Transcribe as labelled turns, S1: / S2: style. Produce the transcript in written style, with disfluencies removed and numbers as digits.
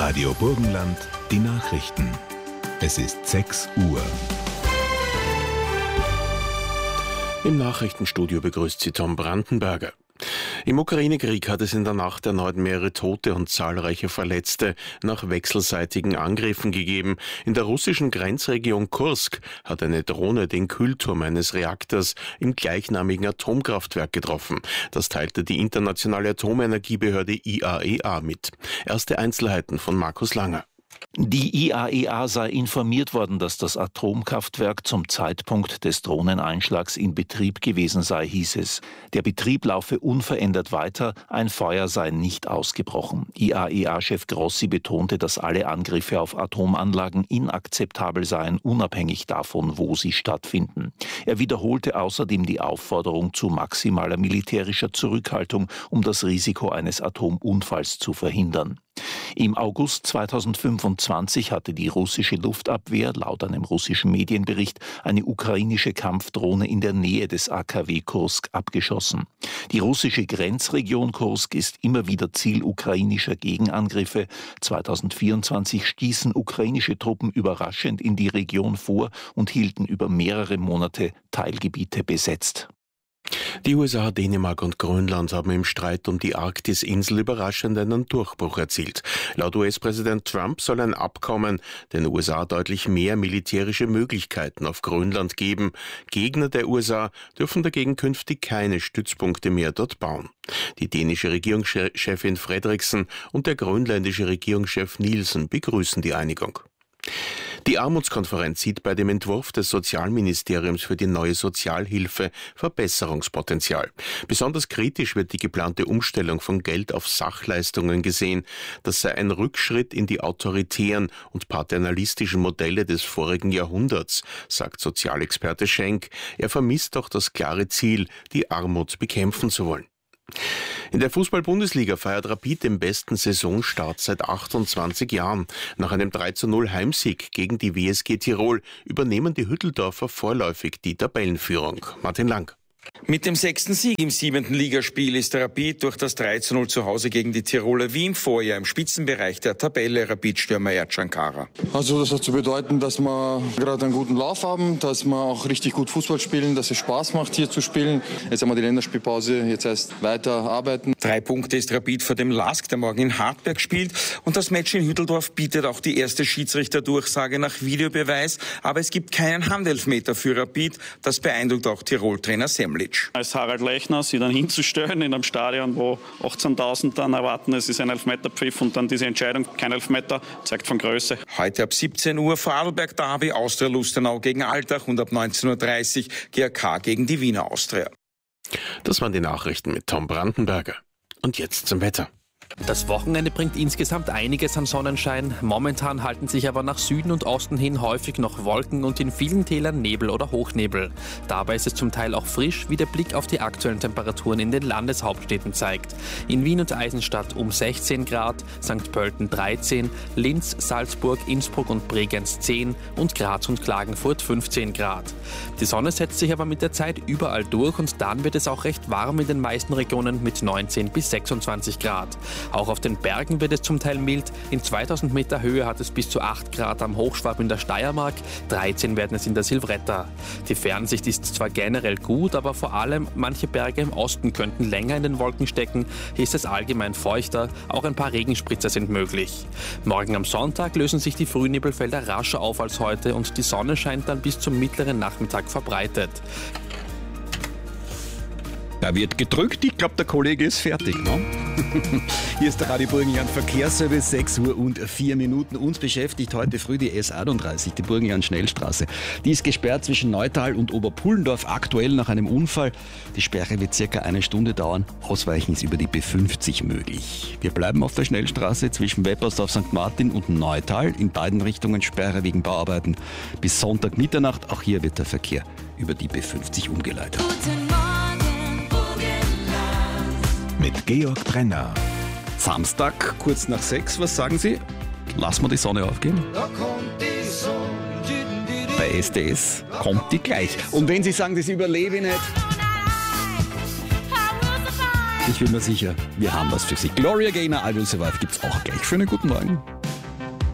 S1: Radio Burgenland, die Nachrichten. Es ist 6 Uhr.
S2: Im Nachrichtenstudio begrüßt Sie Tom Brandenberger. Im Ukraine-Krieg hat es in der Nacht erneut mehrere Tote und zahlreiche Verletzte nach wechselseitigen Angriffen gegeben. In der russischen Grenzregion Kursk hat eine Drohne den Kühlturm eines Reaktors im gleichnamigen Atomkraftwerk getroffen. Das teilte die internationale Atomenergiebehörde IAEA mit. Erste Einzelheiten von Markus Langer.
S3: Die IAEA sei informiert worden, dass das Atomkraftwerk zum Zeitpunkt des Drohneneinschlags in Betrieb gewesen sei, hieß es. Der Betrieb laufe unverändert weiter, ein Feuer sei nicht ausgebrochen. IAEA-Chef Grossi betonte, dass alle Angriffe auf Atomanlagen inakzeptabel seien, unabhängig davon, wo sie stattfinden. Er wiederholte außerdem die Aufforderung zu maximaler militärischer Zurückhaltung, um das Risiko eines Atomunfalls zu verhindern. Im August 2025 hatte die russische Luftabwehr laut einem russischen Medienbericht eine ukrainische Kampfdrohne in der Nähe des AKW Kursk abgeschossen. Die russische Grenzregion Kursk ist immer wieder Ziel ukrainischer Gegenangriffe. 2024 stießen ukrainische Truppen überraschend in die Region vor und hielten über mehrere Monate Teilgebiete besetzt.
S2: Die USA, Dänemark und Grönland haben im Streit um die Arktis-Insel überraschend einen Durchbruch erzielt. Laut US-Präsident Trump soll ein Abkommen den USA deutlich mehr militärische Möglichkeiten auf Grönland geben. Gegner der USA dürfen dagegen künftig keine Stützpunkte mehr dort bauen. Die dänische Regierungschefin Frederiksen und der grönländische Regierungschef Nielsen begrüßen die Einigung. Die Armutskonferenz sieht bei dem Entwurf des Sozialministeriums für die neue Sozialhilfe Verbesserungspotenzial. Besonders kritisch wird die geplante Umstellung von Geld auf Sachleistungen gesehen. Das sei ein Rückschritt in die autoritären und paternalistischen Modelle des vorigen Jahrhunderts, sagt Sozialexperte Schenk. Er vermisst doch das klare Ziel, die Armut bekämpfen zu wollen. In der Fußball-Bundesliga feiert Rapid den besten Saisonstart seit 28 Jahren. Nach einem 3:0 Heimsieg gegen die WSG Tirol übernehmen die Hütteldorfer vorläufig die Tabellenführung. Martin Lang.
S4: Mit dem 6. Sieg im 7. Ligaspiel ist Rapid durch das 3:0 zu Hause gegen die Tiroler wie im Vorjahr im Spitzenbereich der Tabelle. Rapid-Stürmer Ercan Kara.
S5: Also das hat zu bedeuten, dass wir gerade einen guten Lauf haben, dass wir auch richtig gut Fußball spielen, dass es Spaß macht, hier zu spielen. Jetzt haben wir die Länderspielpause, jetzt heißt weiter arbeiten.
S4: 3 Punkte ist Rapid vor dem LASK, der morgen in Hartberg spielt. Und das Match in Hütteldorf bietet auch die erste Schiedsrichterdurchsage nach Videobeweis. Aber es gibt keinen Handelfmeter für Rapid. Das beeindruckt auch Tirol-Trainer Semlic.
S6: Als Harald Lechner sie dann hinzustellen in einem Stadion, wo 18.000 dann erwarten, es ist ein Elfmeterpfiff und dann diese Entscheidung, kein Elfmeter, zeigt von Größe.
S4: Heute ab 17 Uhr Vorarlberg Derby, Austria Lustenau gegen Altach und ab 19.30 Uhr GAK gegen die Wiener Austria.
S2: Das waren die Nachrichten mit Tom Brandenberger. Und jetzt zum Wetter.
S7: Das Wochenende bringt insgesamt einiges an Sonnenschein. Momentan halten sich aber nach Süden und Osten hin häufig noch Wolken und in vielen Tälern Nebel oder Hochnebel. Dabei ist es zum Teil auch frisch, wie der Blick auf die aktuellen Temperaturen in den Landeshauptstädten zeigt. In Wien und Eisenstadt um 16 Grad, St. Pölten 13, Linz, Salzburg, Innsbruck und Bregenz 10 und Graz und Klagenfurt 15 Grad. Die Sonne setzt sich aber mit der Zeit überall durch und dann wird es auch recht warm in den meisten Regionen mit 19 bis 26 Grad. Auch auf den Bergen wird es zum Teil mild. In 2000 Meter Höhe hat es bis zu 8 Grad am Hochschwab in der Steiermark, 13 werden es in der Silvretta. Die Fernsicht ist zwar generell gut, aber vor allem manche Berge im Osten könnten länger in den Wolken stecken. Hier ist es allgemein feuchter, auch ein paar Regenspritzer sind möglich. Morgen am Sonntag lösen sich die Frühnebelfelder rascher auf als heute und die Sonne scheint dann bis zum mittleren Nachmittag verbreitet.
S8: Da wird gedrückt. Ich glaube, der Kollege ist fertig. Ne? Hier ist der Radio Burgenland Verkehrsservice, 6 Uhr und 4 Minuten. Uns beschäftigt heute früh die S38, die Burgenland Schnellstraße. Die ist gesperrt zwischen Neutal und Oberpullendorf, aktuell nach einem Unfall. Die Sperre wird circa 1 Stunde dauern. Ausweichen ist über die B50 möglich. Wir bleiben auf der Schnellstraße zwischen Weppersdorf, St. Martin und Neutal. In beiden Richtungen Sperre wegen Bauarbeiten bis Sonntag Mitternacht. Auch hier wird der Verkehr über die B50 umgeleitet.
S1: Mit Georg Brenner.
S8: Samstag, kurz nach 6, was sagen Sie? Lassen wir die Sonne aufgehen? Bei SDS kommt die gleich. Und wenn Sie sagen, das überlebe ich nicht, ich bin mir sicher, wir haben was für Sie. Gloria Gaynor, I Will Survive gibt's auch gleich. Schönen guten Morgen.